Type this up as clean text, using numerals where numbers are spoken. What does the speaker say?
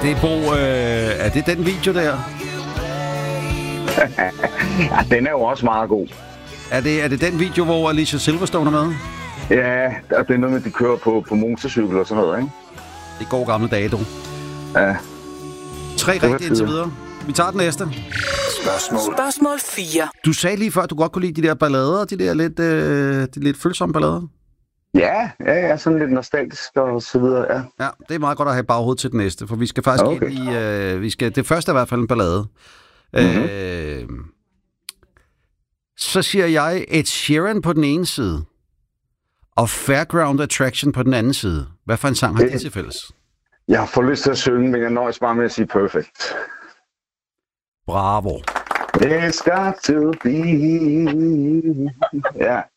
Er det den video der? Ja, den er jo også meget god. Er det den video, hvor Alicia Silverstone er med? Ja, og det er noget med, at de kører på motorcykel og sådan noget, ikke? Det går gamle dage, du. Ja. 3 rigtigt indtil videre. Vi tager den næste. Spørgsmål 4. Du sagde lige før, at du godt kunne lide de der ballader, de der lidt følsomme ballader. Ja, sådan lidt nostalgisk og så videre, ja. Ja, det er meget godt at have i baghovedet til den næste, for vi skal faktisk ind i... det første er i hvert fald en ballade. Mm-hmm. Så siger jeg Ed Sheeran på den ene side, og Fairground Attraction på den anden side. Hvad for en sang har det til fælles? Jeg får lyst til at synge, men jeg nøjes bare med at sige Perfect. Bravo. It's got to be... Ja.